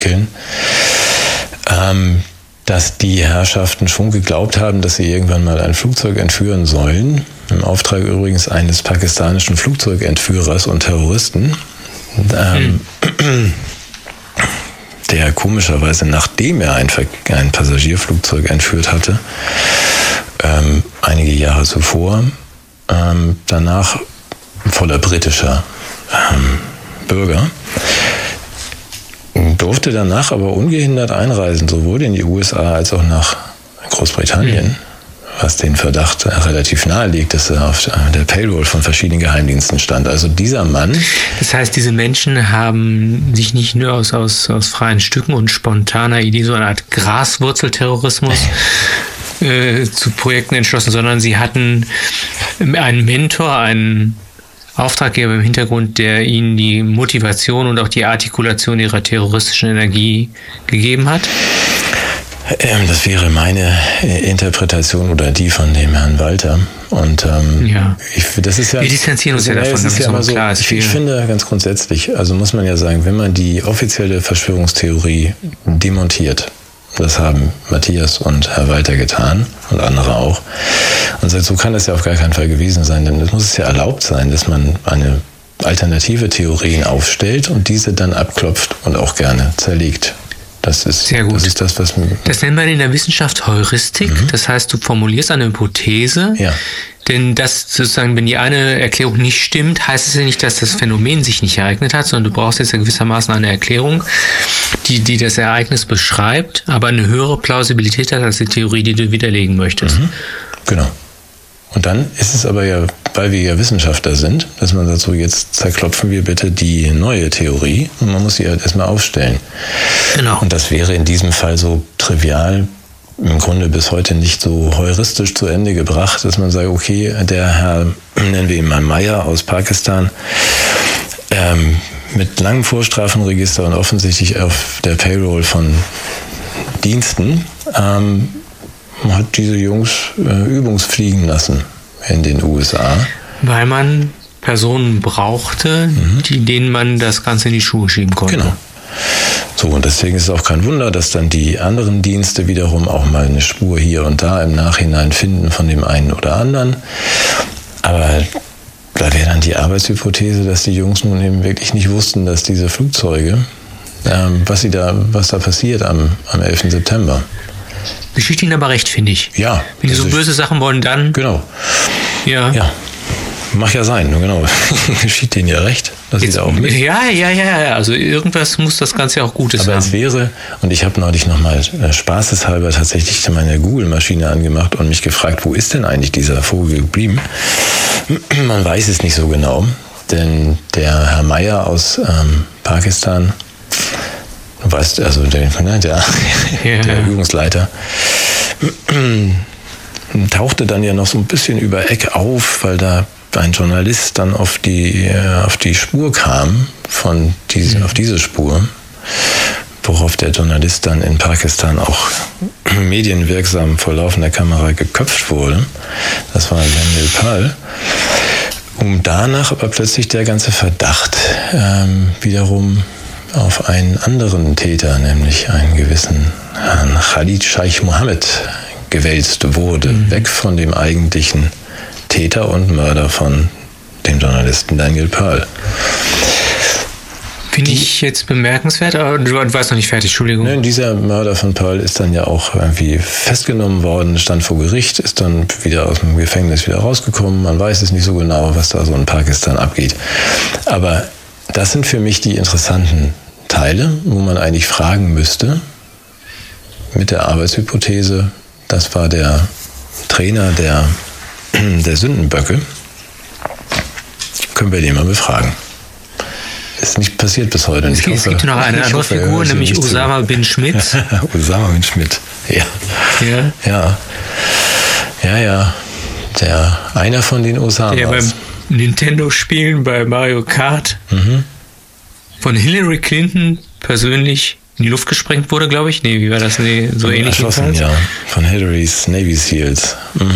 dass die Herrschaften schon geglaubt haben, dass sie irgendwann mal ein Flugzeug entführen sollen. Im Auftrag übrigens eines pakistanischen Flugzeugentführers und Terroristen. Der komischerweise, nachdem er ein Passagierflugzeug entführt hatte, einige Jahre zuvor, danach voller britischer Bürger, durfte danach aber ungehindert einreisen, sowohl in die USA als auch nach Großbritannien, was den Verdacht relativ nahe liegt, dass er auf der Payroll von verschiedenen Geheimdiensten stand. Also dieser Mann... Das heißt, diese Menschen haben sich nicht nur aus freien Stücken und spontaner Idee, so eine Art Graswurzelterrorismus zu Projekten entschlossen, sondern sie hatten einen Mentor, einen Auftraggeber im Hintergrund, der ihnen die Motivation und auch die Artikulation ihrer terroristischen Energie gegeben hat? Das wäre meine Interpretation oder die von dem Herrn Walter. Und das ist ja... Wir distanzieren uns ja davon, das ist ja immer so, klar ist. Ich finde ganz grundsätzlich, also muss man ja sagen, wenn man die offizielle Verschwörungstheorie demontiert, das haben Matthias und Herr Walter getan und andere auch, und sagt, so kann das ja auf gar keinen Fall gewesen sein, denn es muss es ja erlaubt sein, dass man eine alternative Theorien aufstellt und diese dann abklopft und auch gerne zerlegt. Das ist sehr gut. Das ist das, was... Das nennt man in der Wissenschaft Heuristik. Das heißt, du formulierst eine Hypothese. Ja. Denn das sozusagen, wenn die eine Erklärung nicht stimmt, heißt es ja nicht, dass das Phänomen sich nicht ereignet hat, sondern du brauchst jetzt ja gewissermaßen eine Erklärung, die das Ereignis beschreibt, aber eine höhere Plausibilität hat als die Theorie, die du widerlegen möchtest. Genau. Und dann ist es aber ja, weil wir ja Wissenschaftler sind, dass man sagt, so jetzt zerklopfen wir bitte die neue Theorie und man muss sie halt erstmal aufstellen. Genau. Und das wäre in diesem Fall so trivial, im Grunde bis heute nicht so heuristisch zu Ende gebracht, dass man sagt, okay, der Herr, nennen wir ihn mal Meyer aus Pakistan, mit langem Vorstrafenregister und offensichtlich auf der Payroll von Diensten, hat diese Jungs übungsfliegen lassen in den USA. Weil man Personen brauchte, denen man das Ganze in die Schuhe schieben konnte. Genau. So, und deswegen ist es auch kein Wunder, dass dann die anderen Dienste wiederum auch mal eine Spur hier und da im Nachhinein finden von dem einen oder anderen. Aber da wäre dann die Arbeitshypothese, dass die Jungs nun eben wirklich nicht wussten, dass diese Flugzeuge, was da passiert am 11. September. Geschieht ihnen aber recht, finde ich. Ja. Wenn die so böse Sachen wollen, dann... Genau. Ja. Mag ja sein, genau. Geschieht denen ja recht, dass sie da auch mit. Ja. Also irgendwas muss das Ganze ja auch Gutes Aber haben. es wäre, und ich habe neulich nochmal spaßeshalber tatsächlich meine Google-Maschine angemacht und mich gefragt, wo ist denn eigentlich dieser Vogel geblieben? Man weiß es nicht so genau, denn der Herr Meyer aus Pakistan, du weißt, also der Übungsleiter, tauchte dann ja noch so ein bisschen über Eck auf, weil da ein Journalist dann auf die Spur kam, auf diese Spur, worauf der Journalist dann in Pakistan auch medienwirksam vor laufender Kamera geköpft wurde. Das war Daniel Pearl. Um danach aber plötzlich der ganze Verdacht wiederum auf einen anderen Täter, nämlich einen gewissen Herrn Khalid Scheich Mohammed, gewälzt wurde, weg von dem eigentlichen Täter und Mörder von dem Journalisten Daniel Pearl. Finde ich jetzt bemerkenswert, aber du warst noch nicht fertig, Entschuldigung. Nein, dieser Mörder von Pearl ist dann ja auch irgendwie festgenommen worden, stand vor Gericht, ist dann wieder aus dem Gefängnis wieder rausgekommen. Man weiß es nicht so genau, was da so in Pakistan abgeht. Aber das sind für mich die interessanten Teile, wo man eigentlich fragen müsste, mit der Arbeitshypothese, das war der Trainer der Sündenböcke. Können wir den mal befragen. Ist nicht passiert bis heute. Es gibt noch eine andere Figur, nämlich Osama bin Schmidt. Osama bin Schmidt, ja. Einer von den Osamas. Der beim Nintendo-Spielen, bei Mario Kart von Hillary Clinton persönlich in die Luft gesprengt wurde, glaube ich. Nee, wie war das? Nee, so ähnlich. Erschossen, ja. Von Hillarys Navy Seals.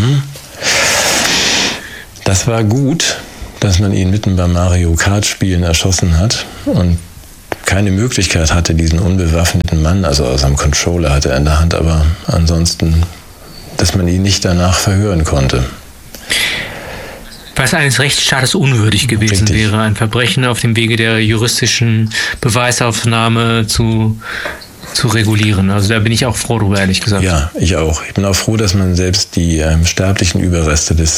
Das war gut, dass man ihn mitten beim Mario Kart Spielen erschossen hat und keine Möglichkeit hatte, diesen unbewaffneten Mann, also aus einem Controller hatte er in der Hand, aber ansonsten, dass man ihn nicht danach verhören konnte. Was eines Rechtsstaates unwürdig gewesen wäre, ein Verbrechen auf dem Wege der juristischen Beweisaufnahme zu regulieren. Also da bin ich auch froh drüber, ehrlich gesagt. Ja, ich auch. Ich bin auch froh, dass man selbst die sterblichen Überreste des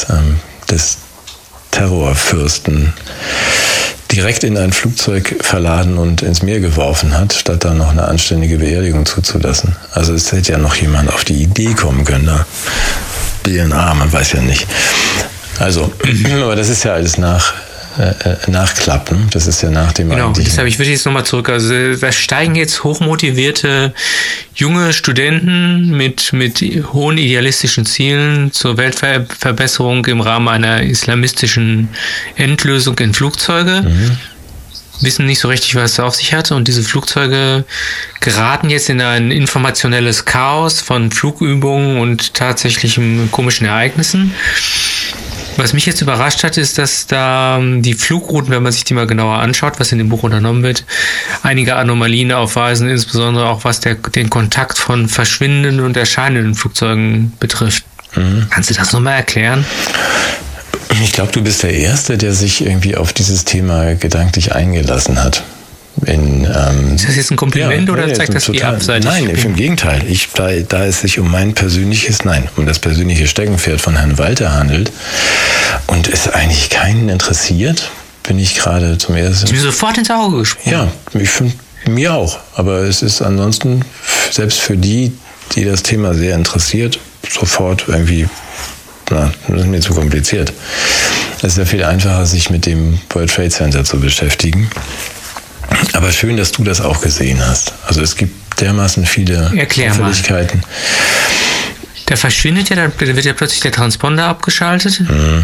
Terrorfürsten direkt in ein Flugzeug verladen und ins Meer geworfen hat, statt da noch eine anständige Beerdigung zuzulassen. Also es hätte ja noch jemand auf die Idee kommen können, da DNA, man weiß ja nicht. Also, aber das ist ja alles Nachklappen. Das ist ja nach dem Genau, deshalb, ich würde jetzt nochmal zurück. Also da steigen jetzt hochmotivierte junge Studenten mit hohen idealistischen Zielen zur Weltverbesserung im Rahmen einer islamistischen Endlösung in Flugzeuge. Wissen nicht so richtig, was es auf sich hat. Und diese Flugzeuge geraten jetzt in ein informationelles Chaos von Flugübungen und tatsächlichen komischen Ereignissen. Was mich jetzt überrascht hat, ist, dass da die Flugrouten, wenn man sich die mal genauer anschaut, was in dem Buch unternommen wird, einige Anomalien aufweisen, insbesondere auch was den Kontakt von verschwindenden und erscheinenden Flugzeugen betrifft. Kannst du das nochmal erklären? Ich glaube, du bist der Erste, der sich irgendwie auf dieses Thema gedanklich eingelassen hat. Ist das jetzt ein Kompliment oder zeigt das die abseitig? Nein, im Gegenteil. Da es sich um das persönliche Steckenpferd von Herrn Walter handelt und es eigentlich keinen interessiert, bin ich gerade zum ersten... Ist mir sofort ins Auge gesprungen. Ja, ich finde, mir auch. Aber es ist ansonsten, selbst für die das Thema sehr interessiert, sofort irgendwie... das ist mir zu kompliziert. Es ist ja viel einfacher, sich mit dem World Trade Center zu beschäftigen. Aber schön, dass du das auch gesehen hast. Also es gibt dermaßen viele Auffälligkeiten. Da verschwindet ja, da wird ja plötzlich der Transponder abgeschaltet.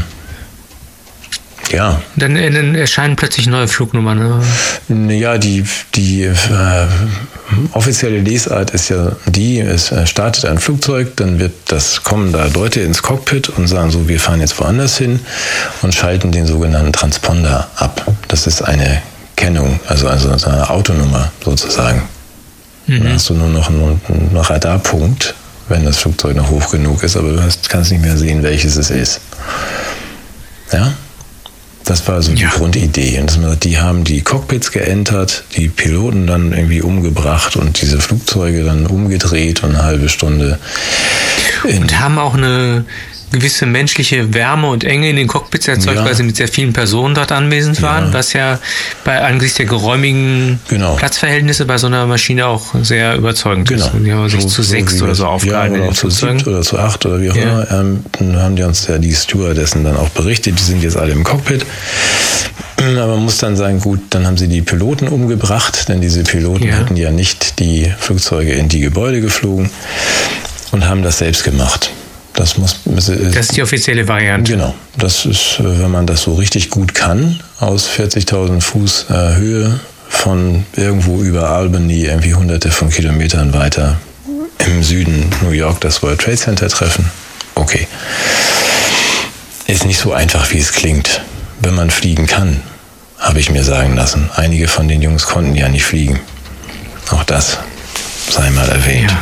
Ja. Dann erscheinen plötzlich neue Flugnummern. Ja, die offizielle Lesart ist ja es startet ein Flugzeug, dann kommen da Leute ins Cockpit und sagen so, wir fahren jetzt woanders hin und schalten den sogenannten Transponder ab. Das ist eine Kennung, also eine Autonummer sozusagen. Dann hast du nur noch einen Radarpunkt, wenn das Flugzeug noch hoch genug ist, aber du kannst nicht mehr sehen, welches es ist. Ja? Das war so die Grundidee. Und die haben die Cockpits geentert, die Piloten dann irgendwie umgebracht und diese Flugzeuge dann umgedreht und eine halbe Stunde. Und haben auch eine gewisse menschliche Wärme und Enge in den Cockpits erzeugt, weil sie mit sehr vielen Personen dort anwesend waren, was ja angesichts der geräumigen Platzverhältnisse bei so einer Maschine auch sehr überzeugend ist. Und die haben sich zu 6 oder so aufgehalten. Oder auch zu 7 oder zu 8 oder wie auch immer. Dann haben die uns ja die Stewardessen dann auch berichtet, die sind jetzt alle im Cockpit. Aber man muss dann sagen, gut, dann haben sie die Piloten umgebracht, denn diese Piloten hätten ja nicht die Flugzeuge in die Gebäude geflogen und haben das selbst gemacht. Das ist die offizielle Variante. Genau. Das ist, wenn man das so richtig gut kann, aus 40.000 Fuß Höhe von irgendwo über Albany, irgendwie hunderte von Kilometern weiter im Süden New York das World Trade Center treffen. Okay. Ist nicht so einfach, wie es klingt, wenn man fliegen kann, habe ich mir sagen lassen. Einige von den Jungs konnten ja nicht fliegen. Auch das sei mal erwähnt.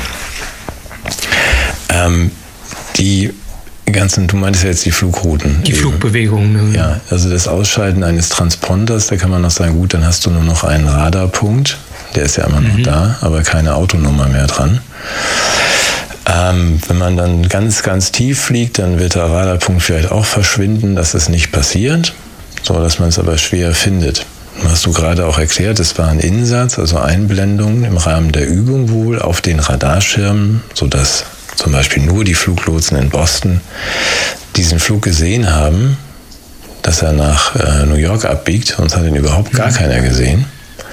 Ja. Die ganzen, du meintest ja jetzt die Flugrouten. Die Flugbewegungen. Ja, also das Ausschalten eines Transponders, da kann man noch sagen, gut, dann hast du nur noch einen Radarpunkt, der ist ja immer noch da, aber keine Autonummer mehr dran. Wenn man dann ganz, ganz tief fliegt, dann wird der Radarpunkt vielleicht auch verschwinden, das ist nicht passiert, so dass man es aber schwer findet. Hast du gerade auch erklärt, es war ein Insatz, also Einblendungen im Rahmen der Übung wohl auf den Radarschirmen, sodass zum Beispiel nur die Fluglotsen in Boston diesen Flug gesehen haben, dass er nach New York abbiegt, sonst hat ihn überhaupt gar keiner gesehen.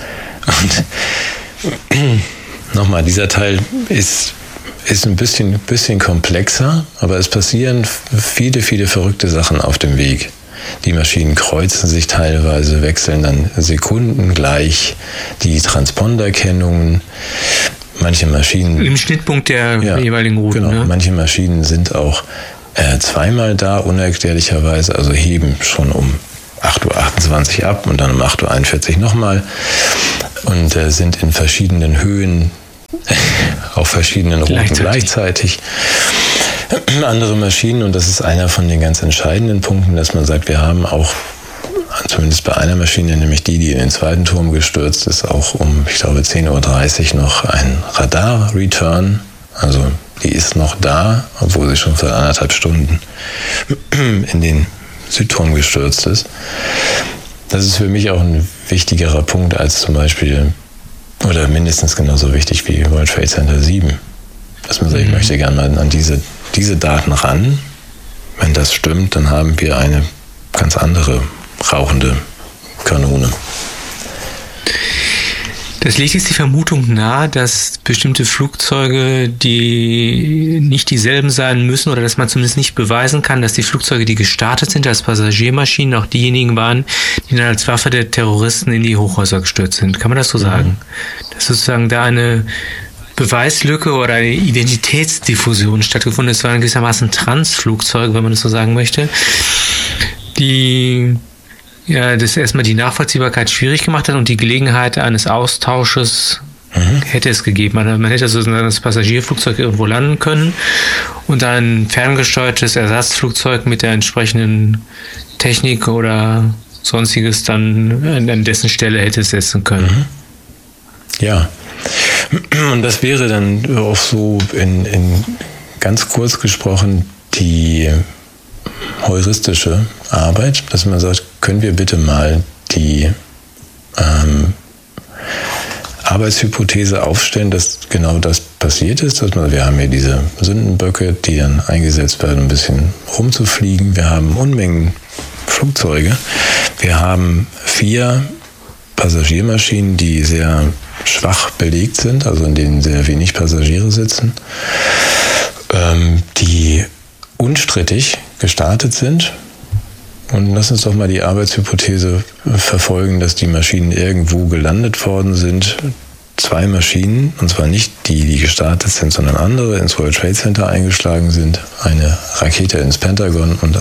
Und nochmal, dieser Teil ist ein bisschen komplexer, aber es passieren viele, viele verrückte Sachen auf dem Weg. Die Maschinen kreuzen sich teilweise, wechseln dann sekundengleich die Transponderkennungen. Manche Maschinen... Im Schnittpunkt der jeweiligen Routen. Genau, manche Maschinen sind auch zweimal da, unerklärlicherweise, also heben schon um 8.28 Uhr ab und dann um 8.41 Uhr nochmal. und sind in verschiedenen Höhen auf verschiedenen Routen gleichzeitig. Andere Maschinen, und das ist einer von den ganz entscheidenden Punkten, dass man sagt, wir haben auch, zumindest bei einer Maschine, nämlich die in den zweiten Turm gestürzt ist, auch um, ich glaube, 10.30 Uhr noch ein Radar-Return. Also die ist noch da, obwohl sie schon für 1,5 Stunden in den Südturm gestürzt ist. Das ist für mich auch ein wichtigerer Punkt als zum Beispiel, oder mindestens genauso wichtig wie World Trade Center 7. Dass man sagt, ich möchte gerne mal an diese Daten ran. Wenn das stimmt, dann haben wir eine ganz andere rauchende Kanone. Das legt jetzt die Vermutung nahe, dass bestimmte Flugzeuge, die nicht dieselben sein müssen, oder dass man zumindest nicht beweisen kann, dass die Flugzeuge, die gestartet sind als Passagiermaschinen, auch diejenigen waren, die dann als Waffe der Terroristen in die Hochhäuser gestürzt sind. Kann man das so sagen? Dass sozusagen da eine Beweislücke oder eine Identitätsdiffusion stattgefunden ist, waren gewissermaßen Transflugzeuge, wenn man das so sagen möchte, die das erstmal die Nachvollziehbarkeit schwierig gemacht hat und die Gelegenheit eines Austausches hätte es gegeben. Man hätte sozusagen das Passagierflugzeug irgendwo landen können und ein ferngesteuertes Ersatzflugzeug mit der entsprechenden Technik oder sonstiges dann an dessen Stelle hätte es setzen können. Ja, und das wäre dann auch so in ganz kurz gesprochen die heuristische Arbeit, dass man sagt, können wir bitte mal die Arbeitshypothese aufstellen, dass genau das passiert ist. Dass wir haben hier diese Sündenböcke, die dann eingesetzt werden, um ein bisschen rumzufliegen. Wir haben Unmengen Flugzeuge. Wir haben 4 Passagiermaschinen, die sehr schwach belegt sind, also in denen sehr wenig Passagiere sitzen, die unstrittig gestartet sind. Und lass uns doch mal die Arbeitshypothese verfolgen, dass die Maschinen irgendwo gelandet worden sind. 2 Maschinen, und zwar nicht die gestartet sind, sondern andere, ins World Trade Center eingeschlagen sind. Eine Rakete ins Pentagon und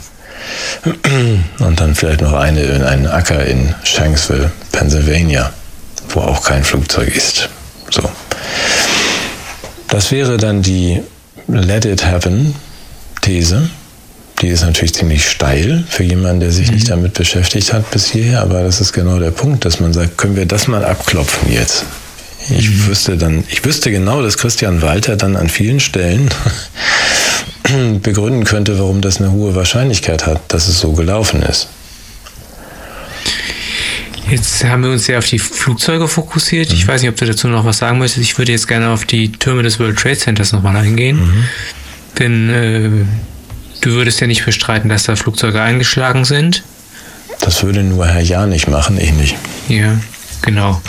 dann vielleicht noch eine in einen Acker in Shanksville, Pennsylvania, wo auch kein Flugzeug ist. So. Das wäre dann die Let it happen These. Die ist natürlich ziemlich steil für jemanden, der sich nicht damit beschäftigt hat bis hierher, aber das ist genau der Punkt, dass man sagt, können wir das mal abklopfen jetzt? Ich wüsste genau, dass Christian Walter dann an vielen Stellen begründen könnte, warum das eine hohe Wahrscheinlichkeit hat, dass es so gelaufen ist. Jetzt haben wir uns sehr auf die Flugzeuge fokussiert. Ich weiß nicht, ob du dazu noch was sagen möchtest. Ich würde jetzt gerne auf die Türme des World Trade Centers nochmal eingehen. Denn du würdest ja nicht bestreiten, dass da Flugzeuge eingeschlagen sind. Das würde nur Herr Janich machen, ich nicht. Ja, genau.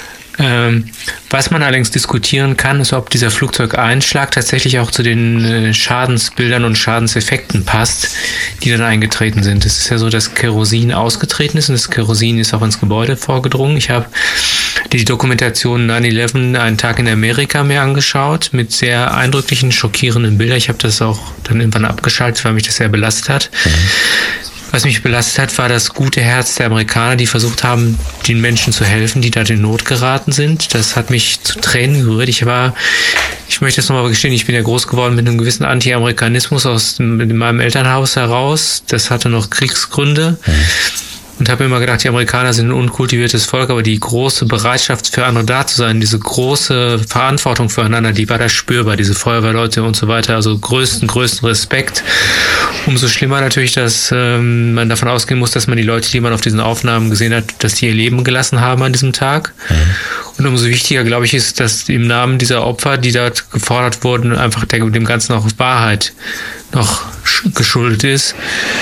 Was man allerdings diskutieren kann, ist, ob dieser Flugzeugeinschlag tatsächlich auch zu den Schadensbildern und Schadenseffekten passt, die dann eingetreten sind. Es ist ja so, dass Kerosin ausgetreten ist und das Kerosin ist auch ins Gebäude vorgedrungen. Ich habe die Dokumentation 9/11 einen Tag in Amerika mir angeschaut mit sehr eindrücklichen, schockierenden Bildern. Ich habe das auch dann irgendwann abgeschaltet, weil mich das sehr belastet hat. Was mich belastet hat, war das gute Herz der Amerikaner, die versucht haben, den Menschen zu helfen, die da in Not geraten sind. Das hat mich zu Tränen gerührt. Ich möchte es nochmal gestehen, ich bin ja groß geworden mit einem gewissen Anti-Amerikanismus aus meinem Elternhaus heraus. Das hatte noch Kriegsgründe. Und habe immer gedacht, die Amerikaner sind ein unkultiviertes Volk, aber die große Bereitschaft für andere da zu sein, diese große Verantwortung füreinander, die war da spürbar, diese Feuerwehrleute und so weiter, also größten Respekt. Umso schlimmer natürlich, dass man davon ausgehen muss, dass man die Leute, die man auf diesen Aufnahmen gesehen hat, dass die ihr Leben gelassen haben an diesem Tag. Und umso wichtiger, glaube ich, ist, dass im Namen dieser Opfer, die dort gefordert wurden, einfach dem Ganzen auch Wahrheit noch geschuldet ist,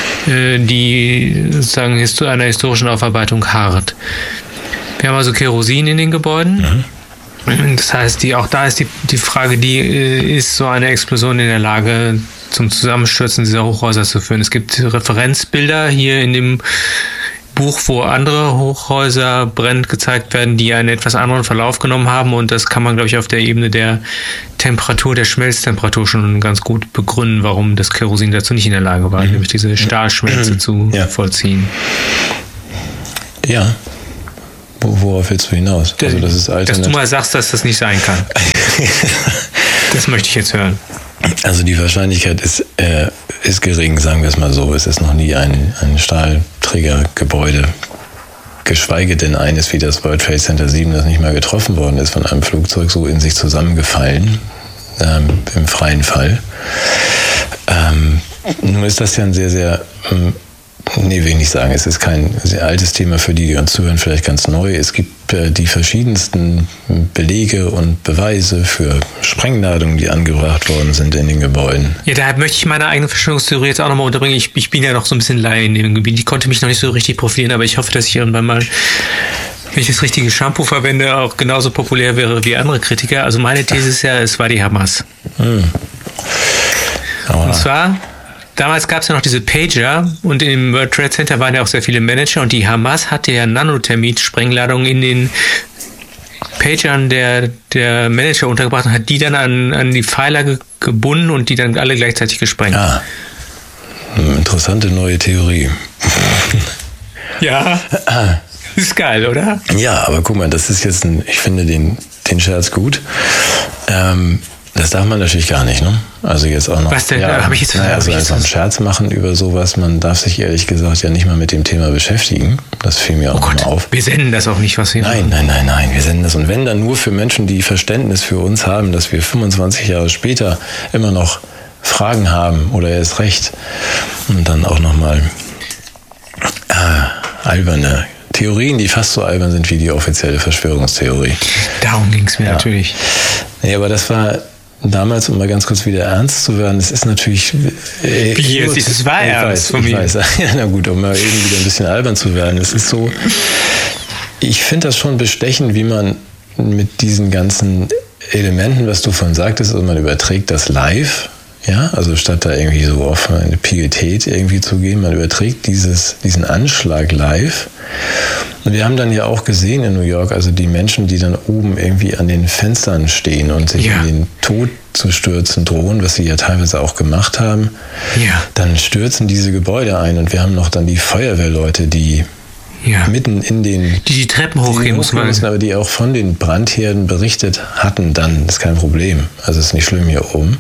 die sozusagen einer historischen Aufarbeitung harrt. Wir haben also Kerosin in den Gebäuden. Das heißt, auch da ist die Frage, ist so eine Explosion in der Lage, zum Zusammenstürzen dieser Hochhäuser zu führen? Es gibt Referenzbilder hier in dem Buch, wo andere Hochhäuser brennend gezeigt werden, die einen etwas anderen Verlauf genommen haben, und das kann man, glaube ich, auf der Ebene der Temperatur, der Schmelztemperatur schon ganz gut begründen, warum das Kerosin dazu nicht in der Lage war, nämlich diese Stahlschmelze zu vollziehen. Ja, Worauf willst du hinaus? Also das ist dass du mal sagst, dass das nicht sein kann. Das möchte ich jetzt hören. Also die Wahrscheinlichkeit ist gering, sagen wir es mal so. Es ist noch nie ein Stahlträgergebäude, geschweige denn eines wie das World Trade Center 7, das nicht mal getroffen worden ist von einem Flugzeug, so in sich zusammengefallen, im freien Fall. Nun ist das ja ein sehr, sehr... Nee, will ich nicht sagen. Es ist kein sehr altes Thema für die uns zuhören, vielleicht ganz neu. Es gibt die verschiedensten Belege und Beweise für Sprengladungen, die angebracht worden sind in den Gebäuden. Ja, daher möchte ich meine eigene Verschwörungstheorie jetzt auch nochmal unterbringen. Ich bin ja noch so ein bisschen Laie in dem Gebiet. Ich konnte mich noch nicht so richtig profilieren, aber ich hoffe, dass ich irgendwann mal, wenn ich das richtige Shampoo verwende, auch genauso populär wäre wie andere Kritiker. Also meine These ist ja, es war die Hamas. Und zwar... Damals gab es ja noch diese Pager und im World Trade Center waren ja auch sehr viele Manager und die Hamas hatte ja Nanothermit-Sprengladungen in den Pagern der Manager untergebracht und hat die dann an die Pfeiler gebunden und die dann alle gleichzeitig gesprengt. Ah, interessante neue Theorie. Ja, ist geil, oder? Ja, aber guck mal, das ist jetzt ich finde den Scherz gut. Das darf man natürlich gar nicht, ne? Also jetzt auch noch. Was denn? Habe ich jetzt also einen Scherz machen über sowas, man darf sich ehrlich gesagt ja nicht mal mit dem Thema beschäftigen. Das fiel mir auch mal auf. Wir senden das auch nicht, was wir machen. Nein, wir senden das. Und wenn dann nur für Menschen, die Verständnis für uns haben, dass wir 25 Jahre später immer noch Fragen haben oder erst recht. Und dann auch nochmal alberne Theorien, die fast so albern sind wie die offizielle Verschwörungstheorie. Darum ging es mir natürlich. Nee, aber das war damals, um mal ganz kurz wieder ernst zu werden, es ist natürlich... Wie jetzt? Es war ernst von mir. Ich weiß. Ja, na gut, um mal eben wieder ein bisschen albern zu werden. Es ist so, ich finde das schon bestechend, wie man mit diesen ganzen Elementen, was du vorhin sagtest, also man überträgt das live, ja, also statt da irgendwie so auf eine Pietät irgendwie zu gehen, man überträgt diesen Anschlag live. Und wir haben dann ja auch gesehen in New York, also die Menschen, die dann oben irgendwie an den Fenstern stehen und sich in den Tod zu stürzen drohen, was sie ja teilweise auch gemacht haben, dann stürzen diese Gebäude ein und wir haben noch dann die Feuerwehrleute, die mitten in den... Die Treppen hochgehen mussten, aber die auch von den Brandherden berichtet hatten, dann ist kein Problem. Also ist nicht schlimm hier oben.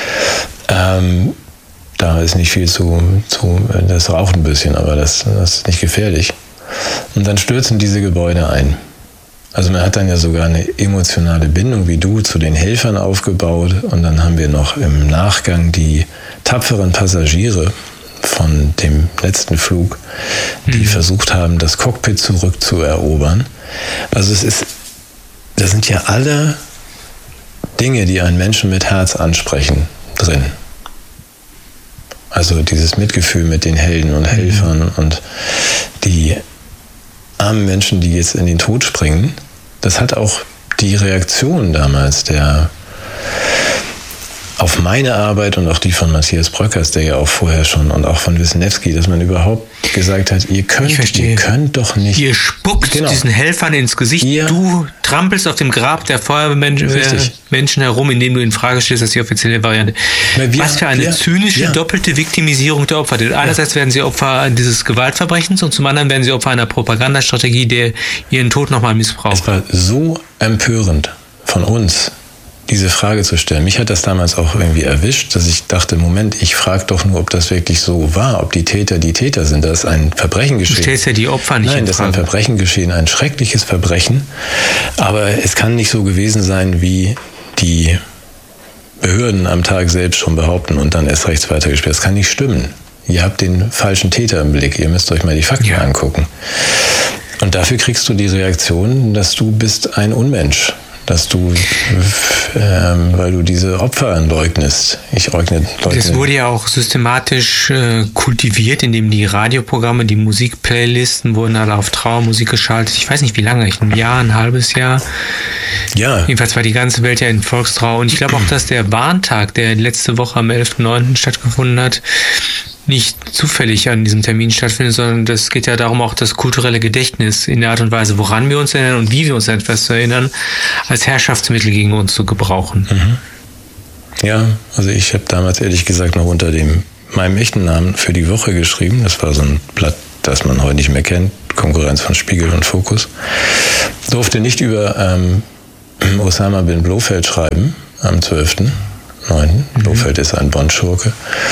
Da ist nicht viel das raucht ein bisschen, aber das ist nicht gefährlich. Und dann stürzen diese Gebäude ein. Also man hat dann ja sogar eine emotionale Bindung wie du zu den Helfern aufgebaut und dann haben wir noch im Nachgang die tapferen Passagiere von dem letzten Flug, die versucht haben, das Cockpit zurückzuerobern. Also das sind ja alle Dinge, die einen Menschen mit Herz ansprechen, drin. Also dieses Mitgefühl mit den Helden und Helfern und die armen Menschen, die jetzt in den Tod springen, das hat auch die Reaktion damals auf meine Arbeit und auch die von Matthias Bröckers, der ja auch vorher schon, und auch von Wisniewski, dass man überhaupt gesagt hat, ihr könnt doch nicht... Ihr spuckt diesen Helfern ins Gesicht, du trampelst auf dem Grab der Feuerwehrmenschen herum, indem du in Frage stellst, das ist die offizielle Variante. Was für eine zynische, doppelte Viktimisierung der Opfer. Einerseits werden sie Opfer dieses Gewaltverbrechens und zum anderen werden sie Opfer einer Propagandastrategie, der ihren Tod nochmal missbraucht. Es war so empörend von uns, diese Frage zu stellen. Mich hat das damals auch irgendwie erwischt, dass ich dachte, Moment, ich frage doch nur, ob das wirklich so war, ob die Täter sind. Da ist ein Verbrechen geschehen. Du stellst ja die Opfer nicht in Frage. Nein, das ist ein Verbrechen geschehen, ein schreckliches Verbrechen. Aber es kann nicht so gewesen sein, wie die Behörden am Tag selbst schon behaupten und dann erst rechts weitergespielt. Das kann nicht stimmen. Ihr habt den falschen Täter im Blick. Ihr müsst euch mal die Fakten angucken. Und dafür kriegst du die Reaktion, dass du bist ein Unmensch. Dass du, weil du diese Opfer leugnest. Ich leugne. Das wurde ja auch systematisch kultiviert, indem die Radioprogramme, die Musikplaylisten wurden alle auf Trauermusik geschaltet. Ich weiß nicht, wie lange, ein Jahr, ein halbes Jahr. Ja. Jedenfalls war die ganze Welt ja in Volkstrauer. Und ich glaube auch, dass der Warntag, der letzte Woche am 11.09. stattgefunden hat, nicht zufällig an diesem Termin stattfindet, sondern das geht ja darum, auch das kulturelle Gedächtnis in der Art und Weise, woran wir uns erinnern und wie wir uns an etwas erinnern, als Herrschaftsmittel gegen uns zu gebrauchen. Ja, also ich habe damals ehrlich gesagt noch unter meinem echten Namen für die Woche geschrieben. Das war so ein Blatt, das man heute nicht mehr kennt. Konkurrenz von Spiegel und Focus. Durfte nicht über Osama bin Blofeld schreiben am 12.9. Blofeld ist ein Bond-Schurke.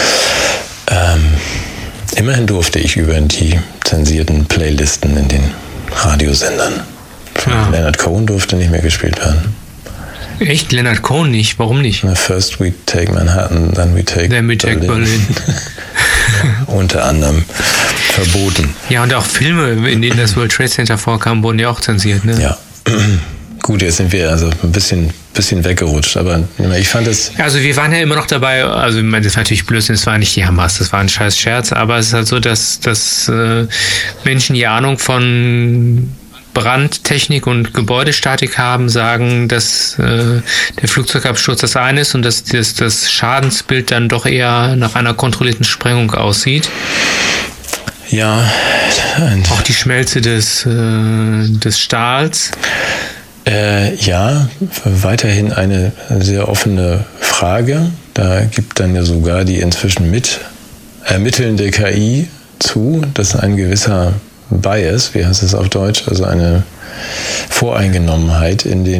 Immerhin durfte ich über die zensierten Playlisten in den Radiosendern. Leonard Cohen durfte nicht mehr gespielt werden. Echt? Leonard Cohen nicht? Warum nicht? First we take Manhattan, then we take Berlin. Unter anderem verboten. Ja, und auch Filme, in denen das World Trade Center vorkam, wurden ja auch zensiert, ne? Ja. Gut, jetzt sind wir also ein bisschen weggerutscht, aber ich fand es... Also wir waren ja immer noch dabei, also ich meine, das war natürlich Blödsinn, das war nicht die Hamas, das war ein scheiß Scherz, aber es ist halt so, dass Menschen, die Ahnung von Brandtechnik und Gebäudestatik haben, sagen, dass der Flugzeugabsturz das eine ist und dass das Schadensbild dann doch eher nach einer kontrollierten Sprengung aussieht. Ja. Auch die Schmelze des Stahls. Ja, weiterhin eine sehr offene Frage. Da gibt dann ja sogar die inzwischen ermittelnde KI zu, dass ein gewisser Bias, wie heißt es auf Deutsch, also eine Voreingenommenheit in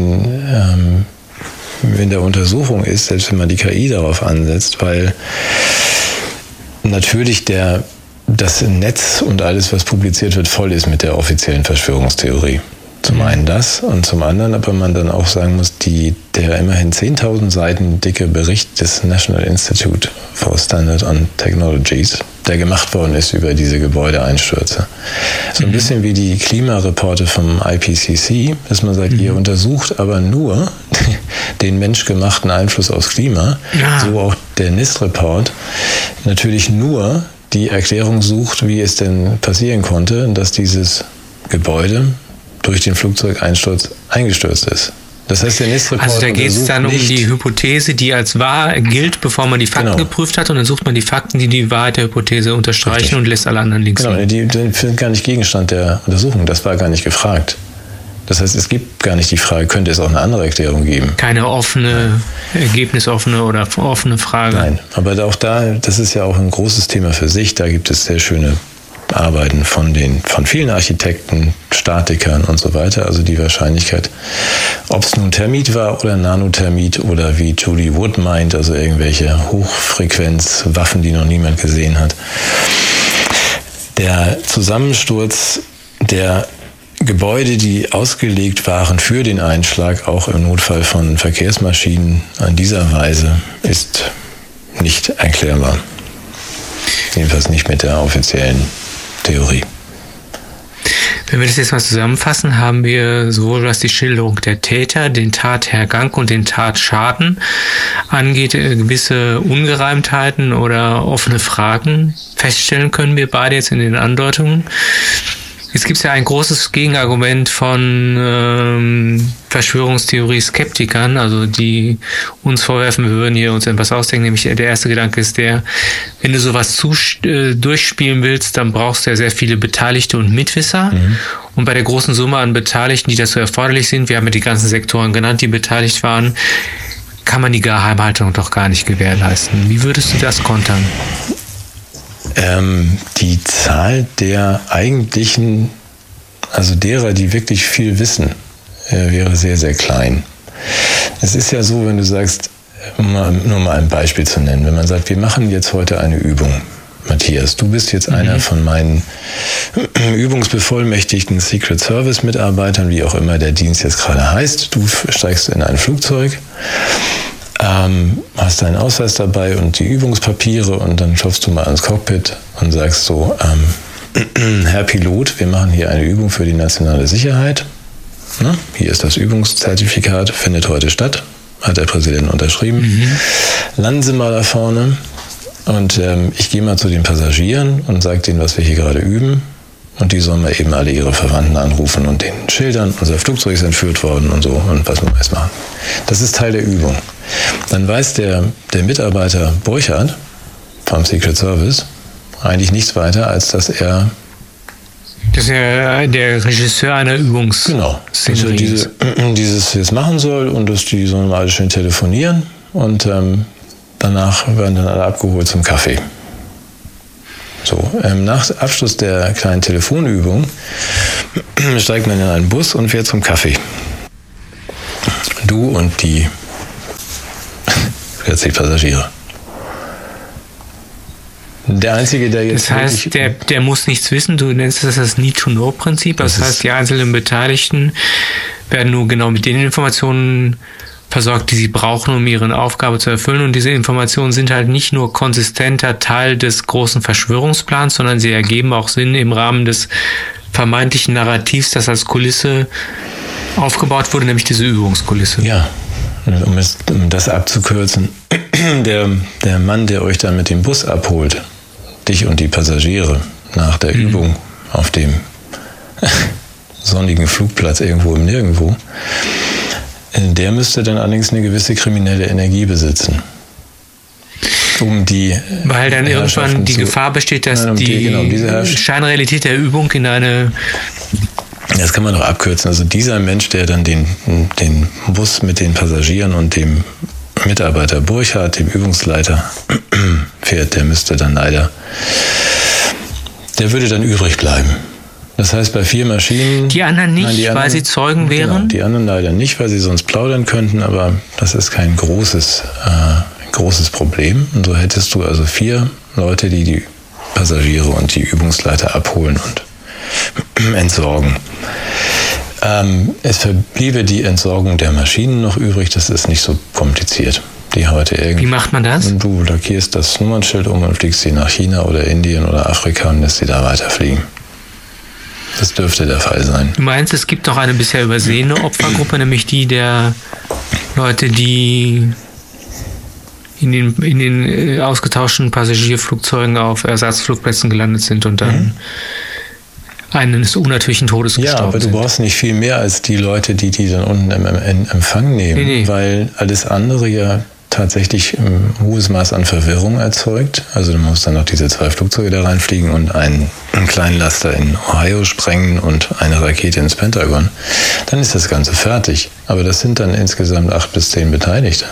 der Untersuchung ist, selbst wenn man die KI darauf ansetzt, weil natürlich das Netz und alles, was publiziert wird, voll ist mit der offiziellen Verschwörungstheorie. Zum einen das und zum anderen aber man dann auch sagen muss, der immerhin 10.000 Seiten dicke Bericht des National Institute for Standard and Technologies, der gemacht worden ist über diese Gebäudeeinstürze. So ein bisschen wie die Klimareporte vom IPCC, dass man sagt, ihr untersucht aber nur den menschgemachten Einfluss aufs Klima, so auch der NIST-Report natürlich nur die Erklärung sucht, wie es denn passieren konnte, dass dieses Gebäude durch den Flugzeugeinsturz eingestürzt ist. Das heißt, der NIST-Report also da geht es dann um die Hypothese, die als wahr gilt, bevor man die Fakten geprüft hat, und dann sucht man die Fakten, die die Wahrheit der Hypothese unterstreichen. Richtig. Und lässt alle anderen links liegen. Die sind gar nicht Gegenstand der Untersuchung. Das war gar nicht gefragt. Das heißt, es gibt gar nicht die Frage, könnte es auch eine andere Erklärung geben? Keine offene, ergebnisoffene oder offene Frage. Nein, aber auch das ist ja auch ein großes Thema für sich. Da gibt es sehr schöne Arbeiten von vielen Architekten, Statikern und so weiter. Also die Wahrscheinlichkeit, ob es nun Thermit war oder Nanothermit oder wie Julie Wood meint, also irgendwelche Hochfrequenzwaffen, die noch niemand gesehen hat. Der Zusammensturz der Gebäude, die ausgelegt waren für den Einschlag, auch im Notfall von Verkehrsmaschinen, an dieser Weise ist nicht erklärbar. Jedenfalls nicht mit der offiziellen Theorie. Wenn wir das jetzt mal zusammenfassen, haben wir sowohl was die Schilderung der Täter, den Tathergang und den Tatschaden angeht, gewisse Ungereimtheiten oder offene Fragen feststellen können wir beide jetzt in den Andeutungen. Jetzt gibt es ja ein großes Gegenargument von Verschwörungstheorie-Skeptikern, also die uns vorwerfen, wir würden hier uns etwas ausdenken, nämlich der erste Gedanke ist wenn du sowas durchspielen willst, dann brauchst du ja sehr viele Beteiligte und Mitwisser. Und bei der großen Summe an Beteiligten, die dazu erforderlich sind, wir haben ja die ganzen Sektoren genannt, die beteiligt waren, kann man die Geheimhaltung doch gar nicht gewährleisten. Wie würdest du das kontern? Die Zahl der eigentlichen, also derer, die wirklich viel wissen, wäre sehr, sehr klein. Es ist ja so, wenn du sagst, nur mal ein Beispiel zu nennen, wenn man sagt, wir machen jetzt heute eine Übung. Matthias, du bist jetzt einer von meinen übungsbevollmächtigten Secret Service Mitarbeitern, wie auch immer der Dienst jetzt gerade heißt. Du steigst in ein Flugzeug, hast deinen Ausweis dabei und die Übungspapiere und dann klopfst du mal ans Cockpit und sagst so, Herr Pilot, wir machen hier eine Übung für die nationale Sicherheit. Na, hier ist das Übungszertifikat, findet heute statt, hat der Präsident unterschrieben. Landen Sie mal da vorne und ich gehe mal zu den Passagieren und sage denen, was wir hier gerade üben. Und die sollen mal eben alle ihre Verwandten anrufen und denen schildern, unser Flugzeug ist entführt worden und so und was wir alles machen. Das ist Teil der Übung. Dann weiß der Mitarbeiter Burchard vom Secret Service eigentlich nichts weiter, als dass er... Das ist ja der Regisseur einer Übungsszenerie. Genau, dieses jetzt machen soll und dass die sollen mal alle schön telefonieren und danach werden dann alle abgeholt zum Kaffee. So, nach Abschluss der kleinen Telefonübung steigt man in einen Bus und fährt zum Kaffee. Du und die 40 Passagiere. Der Einzige, der jetzt... Das heißt, der muss nichts wissen, du nennst das Need-to-Know-Prinzip. Das heißt, die einzelnen Beteiligten werden nur genau mit den Informationen versorgt, die sie brauchen, um ihre Aufgabe zu erfüllen. Und diese Informationen sind halt nicht nur konsistenter Teil des großen Verschwörungsplans, sondern sie ergeben auch Sinn im Rahmen des vermeintlichen Narrativs, das als Kulisse aufgebaut wurde, nämlich diese Übungskulisse. Ja, um das abzukürzen, der Mann, der euch dann mit dem Bus abholt, dich und die Passagiere nach der Übung auf dem sonnigen Flugplatz irgendwo im Nirgendwo, der müsste dann allerdings eine gewisse kriminelle Energie besitzen. Weil dann irgendwann die Gefahr besteht, dass die Scheinrealität der Übung in eine... Das kann man doch abkürzen. Also dieser Mensch, der dann den Bus mit den Passagieren und dem Mitarbeiter Burchard, dem Übungsleiter, fährt, der müsste dann leider... Der würde dann übrig bleiben. Das heißt, bei 4 Maschinen... Die anderen nicht, weil sie Zeugen wären? Genau, die anderen leider nicht, weil sie sonst plaudern könnten, aber das ist kein großes Problem. Und so hättest du also 4 Leute, die die Passagiere und die Übungsleiter abholen und entsorgen. Es verbliebe die Entsorgung der Maschinen noch übrig, das ist nicht so kompliziert. Wie macht man das? Du lackierst das Nummernschild um und fliegst sie nach China oder Indien oder Afrika und lässt sie da weiterfliegen. Das dürfte der Fall sein. Du meinst, es gibt noch eine bisher übersehene Opfergruppe, nämlich die der Leute, die in den ausgetauschten Passagierflugzeugen auf Ersatzflugplätzen gelandet sind und dann eines unnatürlichen Todes gestorben sind. Ja, aber du brauchst nicht viel mehr als die Leute, die dann unten im Empfang nehmen, weil alles andere ja tatsächlich ein hohes Maß an Verwirrung erzeugt. Also du musst dann noch diese 2 Flugzeuge da reinfliegen und einen Kleinlaster in Ohio sprengen und eine Rakete ins Pentagon. Dann ist das Ganze fertig. Aber das sind dann insgesamt 8 bis 10 Beteiligte.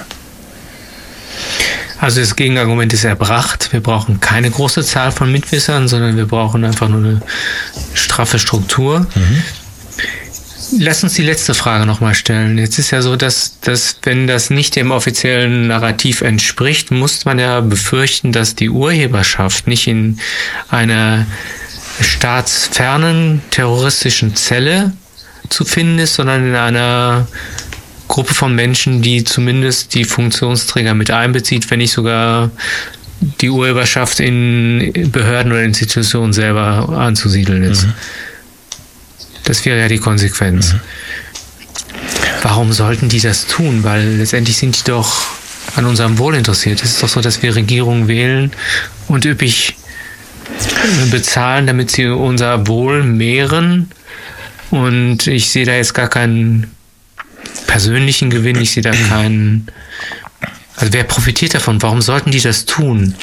Also das Gegenargument ist erbracht. Wir brauchen keine große Zahl von Mitwissern, sondern wir brauchen einfach nur eine straffe Struktur. Lass uns die letzte Frage nochmal stellen. Jetzt ist ja so, dass wenn das nicht dem offiziellen Narrativ entspricht, muss man ja befürchten, dass die Urheberschaft nicht in einer staatsfernen terroristischen Zelle zu finden ist, sondern in einer Gruppe von Menschen, die zumindest die Funktionsträger mit einbezieht, wenn nicht sogar die Urheberschaft in Behörden oder Institutionen selber anzusiedeln ist. Das wäre ja die Konsequenz. Warum sollten die das tun? Weil letztendlich sind die doch an unserem Wohl interessiert. Es ist doch so, dass wir Regierungen wählen und üppig bezahlen, damit sie unser Wohl mehren. Und ich sehe da jetzt gar keinen persönlichen Gewinn, ich sehe da keinen... Also wer profitiert davon? Warum sollten die das tun?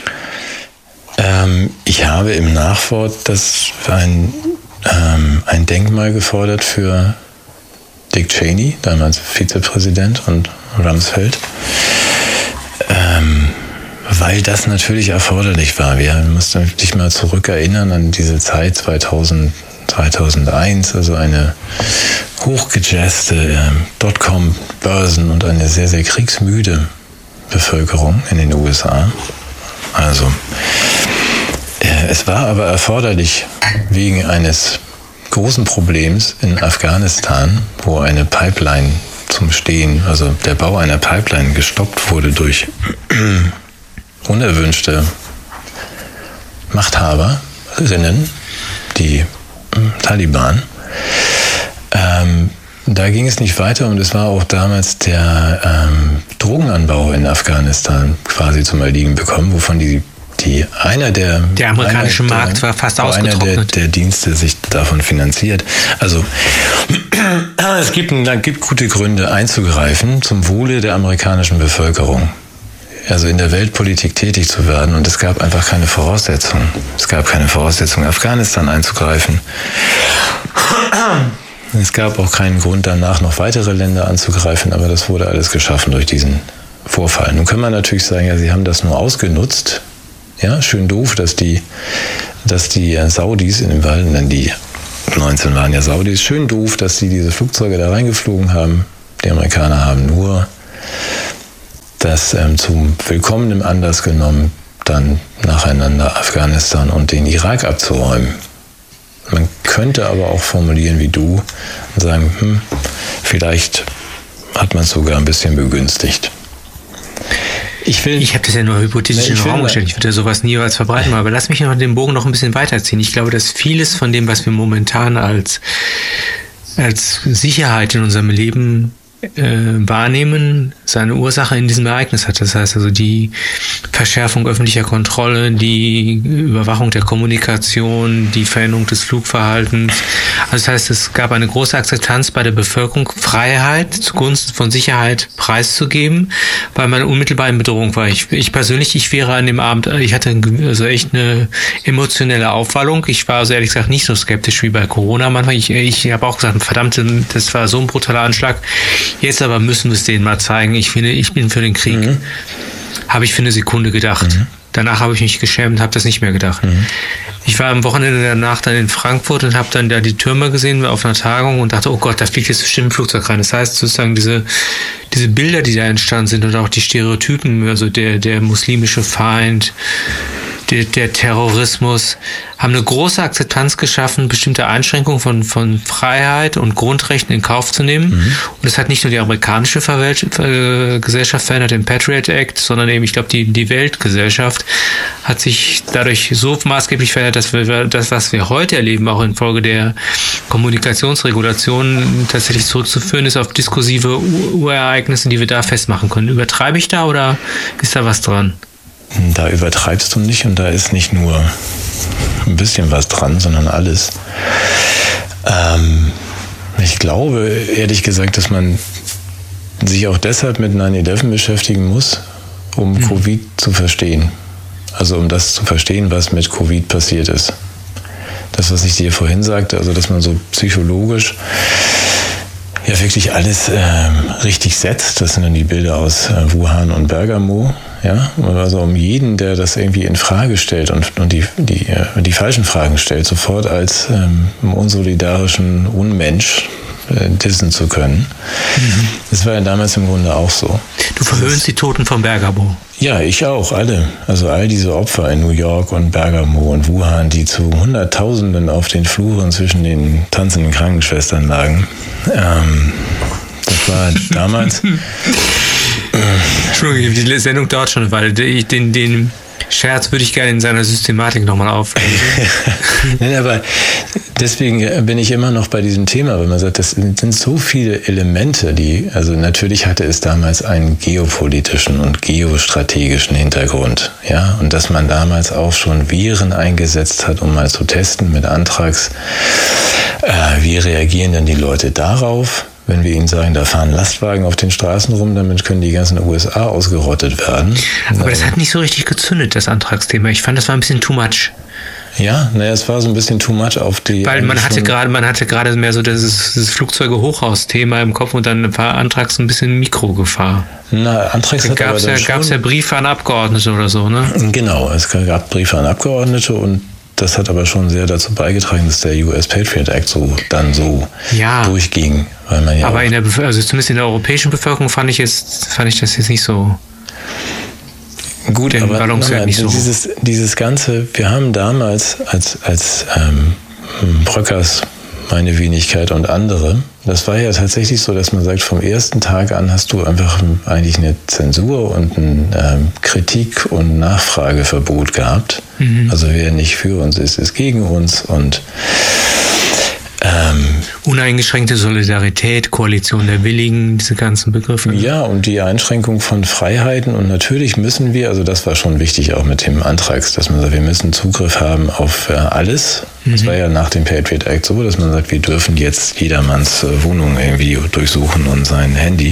Ich habe im Nachwort ein Denkmal gefordert für Dick Cheney, damals Vizepräsident, und Rumsfeld, weil das natürlich erforderlich war. Wir mussten dich mal zurückerinnern an diese Zeit 2001, also eine hochgejazzte Dotcom-Börsen und eine sehr, sehr kriegsmüde Bevölkerung in den USA. Also es war aber erforderlich wegen eines großen Problems in Afghanistan, wo eine Pipeline zum Stehen, also der Bau einer Pipeline gestoppt wurde durch unerwünschte Machthaberinnen, die Taliban. Da ging es nicht weiter und es war auch damals der Drogenanbau in Afghanistan quasi zum Erliegen bekommen, wovon der amerikanische Markt war fast ausgetrocknet. Einer der Dienste sich davon finanziert. Also es gibt gute Gründe einzugreifen zum Wohle der amerikanischen Bevölkerung. Also in der Weltpolitik tätig zu werden, und es gab einfach keine Voraussetzungen. Es gab keine Voraussetzungen, Afghanistan einzugreifen. Es gab auch keinen Grund, danach noch weitere Länder anzugreifen, aber das wurde alles geschaffen durch diesen Vorfall. Nun kann man natürlich sagen, ja, sie haben das nur ausgenutzt. Ja, schön doof, dass die dass die Saudis in dem Wald, denn die 19 waren ja Saudis, schön doof, dass sie diese Flugzeuge da reingeflogen haben. Die Amerikaner haben nur das zum willkommenen Anlass genommen, dann nacheinander Afghanistan und den Irak abzuräumen. Man könnte aber auch formulieren wie du und sagen, vielleicht hat man es sogar ein bisschen begünstigt. Ich habe das ja nur hypothetisch in den Raum gestellt. Ich würde ja sowas niemals verbreiten, aber lass mich noch den Bogen noch ein bisschen weiterziehen. Ich glaube, dass vieles von dem, was wir momentan als Sicherheit in unserem Leben wahrnehmen, seine Ursache in diesem Ereignis hat. Das heißt also die Verschärfung öffentlicher Kontrolle, die Überwachung der Kommunikation, die Veränderung des Flugverhaltens. Also das heißt, es gab eine große Akzeptanz bei der Bevölkerung, Freiheit zugunsten von Sicherheit preiszugeben, weil man unmittelbar in Bedrohung war. Ich persönlich, ich wäre an dem Abend, ich hatte also echt eine emotionelle Aufwallung. Ich war also ehrlich gesagt nicht so skeptisch wie bei Corona manchmal. Ich habe auch gesagt, verdammt, das war so ein brutaler Anschlag. Jetzt aber müssen wir es denen mal zeigen. Ich bin für den Krieg. Habe ich für eine Sekunde gedacht. Danach habe ich mich geschämt und habe das nicht mehr gedacht. Ich war am Wochenende danach dann in Frankfurt und habe dann da die Türme gesehen auf einer Tagung und dachte, oh Gott, da fliegt jetzt bestimmt ein Flugzeug rein. Das heißt sozusagen diese Bilder, die da entstanden sind und auch die Stereotypen, also der muslimische Feind, der Terrorismus, haben eine große Akzeptanz geschaffen, bestimmte Einschränkungen von Freiheit und Grundrechten in Kauf zu nehmen. Und das hat nicht nur die amerikanische Gesellschaft verändert, den Patriot Act, sondern eben, ich glaube, die Weltgesellschaft hat sich dadurch so maßgeblich verändert, dass wir das, was wir heute erleben, auch infolge der Kommunikationsregulation tatsächlich zurückzuführen ist auf diskursive Urereignisse, die wir da festmachen können. Übertreibe ich da oder ist da was dran? Da übertreibst du nicht und da ist nicht nur ein bisschen was dran, sondern alles. Ich glaube, ehrlich gesagt, dass man sich auch deshalb mit 9/11 beschäftigen muss, um Covid zu verstehen. Also um das zu verstehen, was mit Covid passiert ist. Das, was ich dir vorhin sagte, also dass man so psychologisch ja wirklich alles richtig setzt. Das sind dann die Bilder aus Wuhan und Bergamo. Ja, also um jeden, der das irgendwie in Frage stellt und die falschen Fragen stellt, sofort als unsolidarischen Unmensch dissen zu können. Das war ja damals im Grunde auch so. Du verhöhnst die Toten von Bergamo. Ja, ich auch, alle. Also all diese Opfer in New York und Bergamo und Wuhan, die zu Hunderttausenden auf den Fluren zwischen den tanzenden Krankenschwestern lagen. Das war damals... Entschuldigung, die Sendung dauert schon, weil den Scherz würde ich gerne in seiner Systematik nochmal aufnehmen. Nein, aber deswegen bin ich immer noch bei diesem Thema, weil man sagt, das sind so viele Elemente, also natürlich hatte es damals einen geopolitischen und geostrategischen Hintergrund, ja, und dass man damals auch schon Viren eingesetzt hat, um mal zu testen mit Anthrax. Wie reagieren denn die Leute darauf? Wenn wir ihnen sagen, da fahren Lastwagen auf den Straßen rum, damit können die ganzen USA ausgerottet werden. Aber das hat nicht so richtig gezündet, das Antragsthema. Ich fand, das war ein bisschen too much. Ja, es war so ein bisschen too much auf die... Weil man hatte gerade mehr so dieses Flugzeuge-Hochhaus-Thema im Kopf und dann war Antrags ein bisschen Mikrogefahr. Antrags gab es ja Briefe an Abgeordnete oder so, ne? Genau, es gab Briefe an Abgeordnete und das hat aber schon sehr dazu beigetragen, dass der US Patriot Act so durchging. Weil man ja aber also zumindest in der europäischen Bevölkerung fand ich das jetzt nicht so. Gut, aber nicht so. Dieses Ganze, wir haben damals als Bröckers, meine Wenigkeit und andere, das war ja tatsächlich so, dass man sagt, vom ersten Tag an hast du einfach eigentlich eine Zensur und ein Kritik- und Nachfrageverbot gehabt. Also wer nicht für uns ist gegen uns und uneingeschränkte Solidarität, Koalition der Willigen, diese ganzen Begriffe. Ja, und die Einschränkung von Freiheiten und natürlich müssen wir, also das war schon wichtig auch mit dem Antrags, dass man sagt, wir müssen Zugriff haben auf alles. Das war ja nach dem Patriot Act so, dass man sagt, wir dürfen jetzt jedermanns Wohnung irgendwie durchsuchen und sein Handy,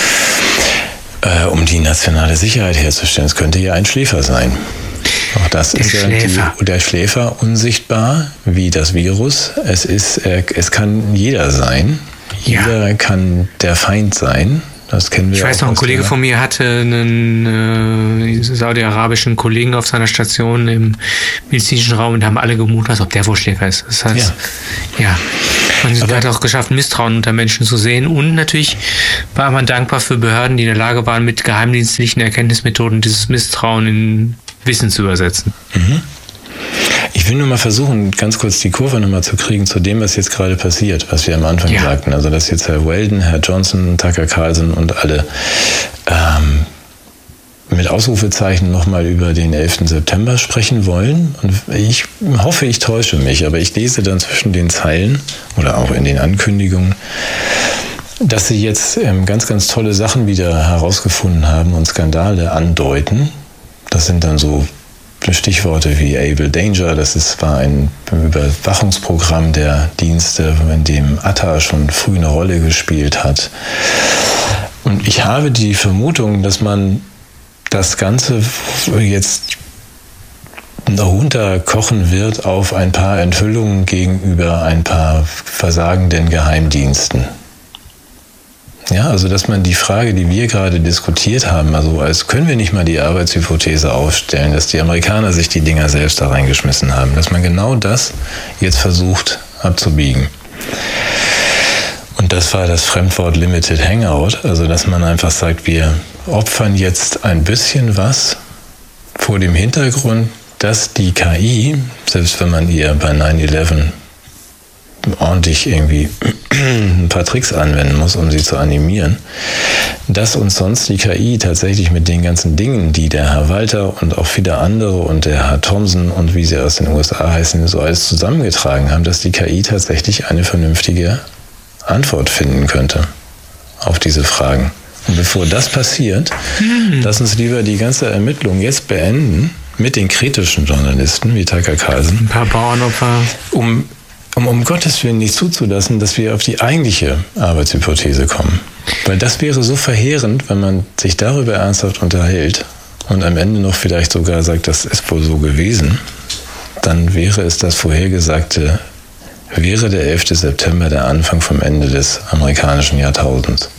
um die nationale Sicherheit herzustellen. Es könnte ja ein Schläfer sein. Auch das ist ja der Schläfer unsichtbar wie das Virus. Es kann jeder sein. Jeder kann der Feind sein. Das kennen wir. Ich weiß noch, ein Kollege von mir hatte einen saudi-arabischen Kollegen auf seiner Station im medizinischen Raum und da haben alle gemutet, als ob der Vorschläger ist. Das heißt, man hat auch geschafft, Misstrauen unter Menschen zu sehen, und natürlich war man dankbar für Behörden, die in der Lage waren, mit geheimdienstlichen Erkenntnismethoden dieses Misstrauen in Wissen zu übersetzen. Mhm. Ich will nur mal versuchen, ganz kurz die Kurve nochmal zu kriegen zu dem, was jetzt gerade passiert, was wir am Anfang sagten. Also, dass jetzt Herr Weldon, Herr Johnson, Tucker Carlson und alle mit Ausrufezeichen nochmal über den 11. September sprechen wollen. Und ich hoffe, ich täusche mich, aber ich lese dann zwischen den Zeilen oder auch in den Ankündigungen, dass sie jetzt ganz, ganz tolle Sachen wieder herausgefunden haben und Skandale andeuten. Das sind dann so Stichworte wie Able Danger, war ein Überwachungsprogramm der Dienste, in dem Atta schon früh eine Rolle gespielt hat. Und ich habe die Vermutung, dass man das Ganze jetzt runterkochen wird auf ein paar Enthüllungen gegenüber ein paar versagenden Geheimdiensten. Ja, also dass man die Frage, die wir gerade diskutiert haben, also als können wir nicht mal die Arbeitshypothese aufstellen, dass die Amerikaner sich die Dinger selbst da reingeschmissen haben, dass man genau das jetzt versucht abzubiegen. Und das war das Fremdwort Limited Hangout, also dass man einfach sagt, wir opfern jetzt ein bisschen was vor dem Hintergrund, dass die KI, selbst wenn man ihr bei 9/11 ordentlich irgendwie ein paar Tricks anwenden muss, um sie zu animieren, dass uns sonst die KI tatsächlich mit den ganzen Dingen, die der Herr Walter und auch viele andere und der Herr Thompson und wie sie aus den USA heißen, so alles zusammengetragen haben, dass die KI tatsächlich eine vernünftige Antwort finden könnte auf diese Fragen. Und bevor das passiert, lass uns lieber die ganze Ermittlung jetzt beenden mit den kritischen Journalisten wie Tucker Carlson. Ein paar Bauernopfer. Um Gottes Willen nicht zuzulassen, dass wir auf die eigentliche Arbeitshypothese kommen. Weil das wäre so verheerend, wenn man sich darüber ernsthaft unterhält und am Ende noch vielleicht sogar sagt, das ist wohl so gewesen, dann wäre es das Vorhergesagte, wäre der 11. September der Anfang vom Ende des amerikanischen Jahrtausends.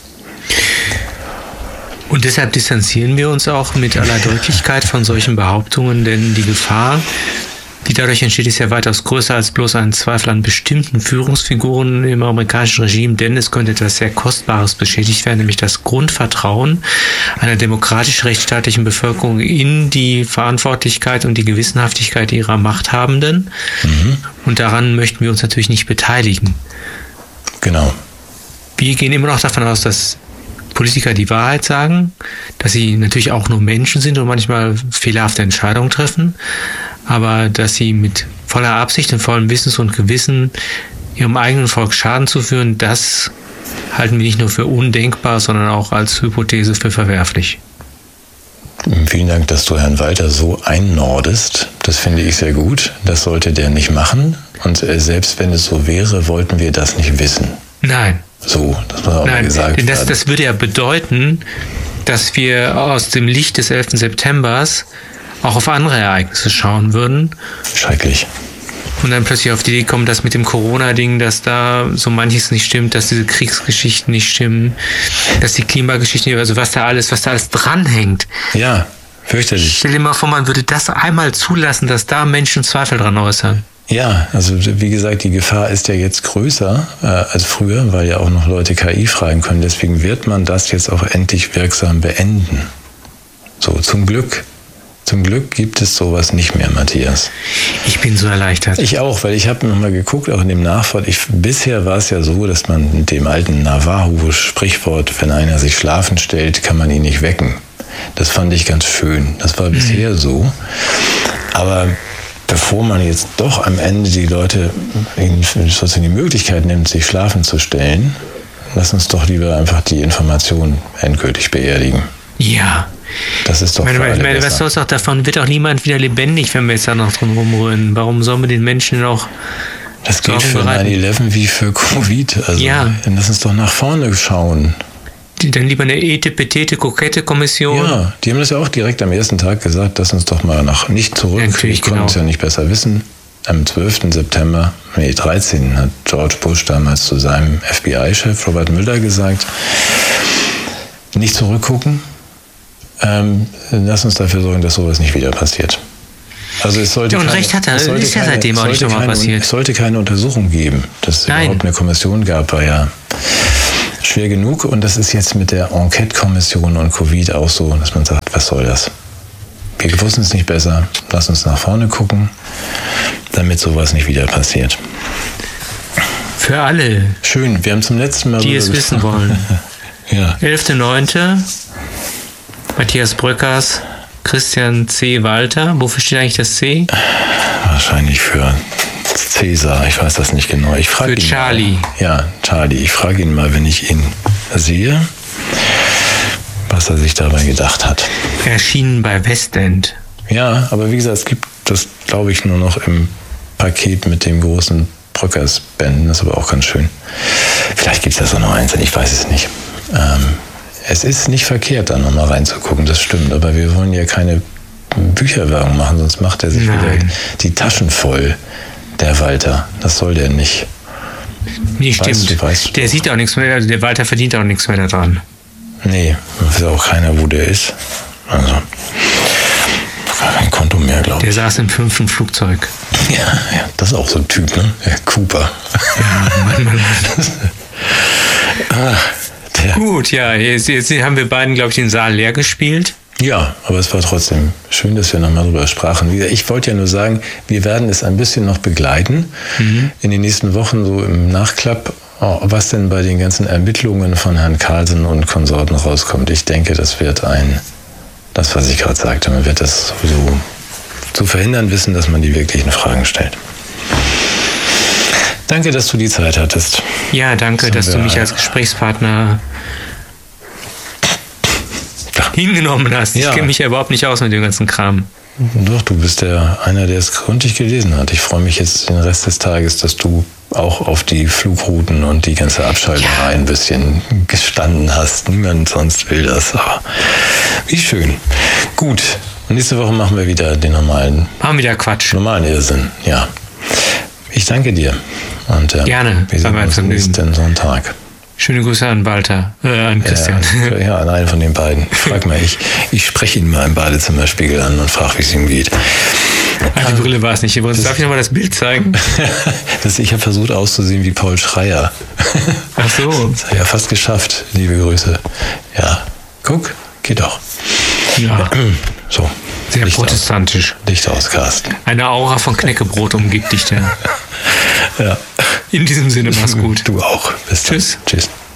Und deshalb distanzieren wir uns auch mit aller Deutlichkeit von solchen Behauptungen, denn die Gefahr, die dadurch entsteht, ist ja weitaus größer als bloß ein Zweifel an bestimmten Führungsfiguren im amerikanischen Regime, denn es könnte etwas sehr Kostbares beschädigt werden, nämlich das Grundvertrauen einer demokratisch-rechtsstaatlichen Bevölkerung in die Verantwortlichkeit und die Gewissenhaftigkeit ihrer Machthabenden. Und daran möchten wir uns natürlich nicht beteiligen. Genau. Wir gehen immer noch davon aus, dass Politiker die Wahrheit sagen, dass sie natürlich auch nur Menschen sind und manchmal fehlerhafte Entscheidungen treffen, aber dass sie mit voller Absicht und vollem Wissens und Gewissen ihrem eigenen Volk Schaden zuführen, das halten wir nicht nur für undenkbar, sondern auch als Hypothese für verwerflich. Vielen Dank, dass du Herrn Walter so einnordest. Das finde ich sehr gut. Das sollte der nicht machen. Und selbst wenn es so wäre, wollten wir das nicht wissen. Nein. So, das muss auch mal gesagt werden. Denn das würde ja bedeuten, dass wir aus dem Licht des 11. Septembers auch auf andere Ereignisse schauen würden. Schrecklich. Und dann plötzlich auf die Idee kommen, dass mit dem Corona-Ding, dass da so manches nicht stimmt, dass diese Kriegsgeschichten nicht stimmen, dass die Klimageschichten, also was da alles dranhängt. Ja, fürchterlich. Stell dir mal vor, man würde das einmal zulassen, dass da Menschen Zweifel dran äußern. Ja, also wie gesagt, die Gefahr ist ja jetzt größer als früher, weil ja auch noch Leute KI fragen können. Deswegen wird man das jetzt auch endlich wirksam beenden. So, zum Glück. Zum Glück gibt es sowas nicht mehr, Matthias. Ich bin so erleichtert. Ich auch, weil ich habe nochmal geguckt, auch in dem Nachwort. Bisher war es ja so, dass man mit dem alten Navajo-Sprichwort, wenn einer sich schlafen stellt, kann man ihn nicht wecken. Das fand ich ganz schön. Das war bisher so. Aber bevor man jetzt doch am Ende die Leute sozusagen die Möglichkeit nimmt, sich schlafen zu stellen, lass uns doch lieber einfach die Information endgültig beerdigen. Ja. Das ist doch für alle besser. Was soll's auch davon? Wird auch niemand wieder lebendig, wenn wir jetzt da noch drin rumrühren. Warum sollen wir den Menschen auch das gilt für 9/11 wie für Covid. Also ja. Dann lass uns doch nach vorne schauen. Dann lieber eine Etepetete-Kokette-Kommission. Ja, die haben das ja auch direkt am ersten Tag gesagt, lass uns doch mal nicht zurück. Natürlich, Wir konnten es ja nicht besser wissen. Am 12. September, 13. hat George Bush damals zu seinem FBI-Chef Robert Mueller gesagt, nicht zurückgucken. Lass uns dafür sorgen, dass sowas nicht wieder passiert. Also es sollte ja, und recht hat er, ist ja seitdem auch nicht nochmal passiert. Es sollte keine Untersuchung geben. Dass es überhaupt eine Kommission gab, war ja schwer genug. Und das ist jetzt mit der Enquete-Kommission und Covid auch so, dass man sagt, was soll das? Wir wussten es nicht besser. Lass uns nach vorne gucken, damit sowas nicht wieder passiert. Für alle. Schön, wir haben zum letzten Mal... Die es wissen wollen. Ja. 11.9. Matthias Bröckers, Christian C. Walter. Wofür steht eigentlich das C? Wahrscheinlich für Cäsar, ich weiß das nicht genau. Ich frage ihn Charlie. Mal. Ja, Charlie. Ich frage ihn mal, wenn ich ihn sehe, was er sich dabei gedacht hat. Erschienen bei Westend. Ja, aber wie gesagt, es gibt das, glaube ich, nur noch im Paket mit dem großen Bröckers-Bänden. Das ist aber auch ganz schön. Vielleicht gibt es das auch noch einzeln, ich weiß es nicht. Es ist nicht verkehrt, da nochmal reinzugucken, das stimmt. Aber wir wollen ja keine Bücherwerbung machen, sonst macht er sich wieder die Taschen voll, der Walter. Das soll der nicht. Nee, stimmt. Der sieht auch nichts mehr, also der Walter verdient auch nichts mehr daran. Nee, weiß auch keiner, wo der ist. Also, gar kein Konto mehr, glaube ich. Der saß im 5. Flugzeug. Ja, das ist auch so ein Typ, ne? Der Cooper. Ja, Mann. Gut, ja, jetzt haben wir beiden, glaube ich, den Saal leer gespielt. Ja, aber es war trotzdem schön, dass wir nochmal drüber sprachen. Ich wollte ja nur sagen, wir werden es ein bisschen noch begleiten in den nächsten Wochen, so im Nachklapp, was denn bei den ganzen Ermittlungen von Herrn Carlsen und Konsorten rauskommt. Ich denke, das wird das, was ich gerade sagte, man wird das so zu verhindern wissen, dass man die wirklichen Fragen stellt. Danke, dass du die Zeit hattest. Ja, danke, dass du mich als Gesprächspartner hingenommen hast. Ich kenne mich ja überhaupt nicht aus mit dem ganzen Kram. Doch, du bist einer, der es gründlich gelesen hat. Ich freue mich jetzt den Rest des Tages, dass du auch auf die Flugrouten und die ganze Abschalterei ein bisschen gestanden hast. Niemand sonst will das, aber wie schön. Gut, und nächste Woche machen wir wieder den normalen Irrsinn, ja. Ich danke dir. Und gerne. Wir sehen uns nächsten Sonntag. Schöne Grüße an Walter, an Christian. Ja, an einen von den beiden. Frag mal, ich spreche ihn mal im Badezimmerspiegel an und frage, wie es ihm geht. Die Brille war es nicht. Darf ich nochmal das Bild zeigen? Ich habe versucht auszusehen wie Paul Schreier. Ach so. Das hat ja fast geschafft. Liebe Grüße. Ja, guck, geht doch. Ja. So. Sehr protestantisch. Licht aus, Carsten. Eine Aura von Knäckebrot umgibt dich da. Ja. In diesem Sinne, mach's gut. Du auch. Bis dann. Tschüss. Tschüss.